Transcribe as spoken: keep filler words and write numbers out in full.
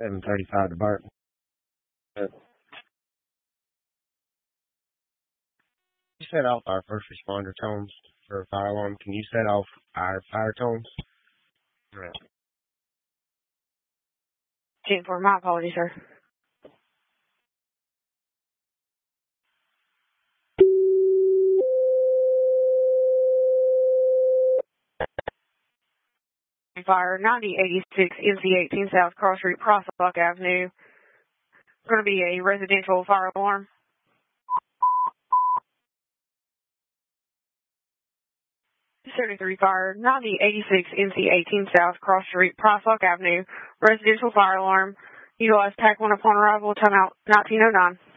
seven thirty-five to Burton. Uh, you set off our first responder tones for a fire alarm. Can you set off our fire tones? Right. ten four, my apologies, sir. Fire ninety eighty-six M C eighteen South Cross Street, Crosswalk Avenue. It's going to be a residential fire alarm. seventy-three Fire ninety eighty-six M C eighteen South Cross Street, Crosswalk Avenue. Residential fire alarm. Utilize T A C one upon arrival. Timeout nineteen oh nine.